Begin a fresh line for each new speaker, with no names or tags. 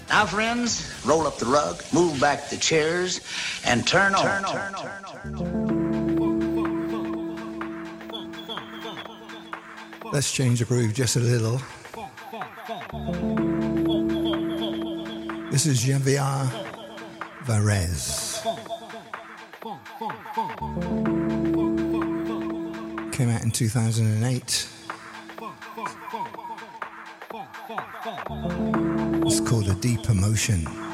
Now, friends, roll up the rug, move back the chairs, and turn on.
Let's change the groove just a little. This is Javier Varez. Came out in 2008. It's called A Deep Emotion.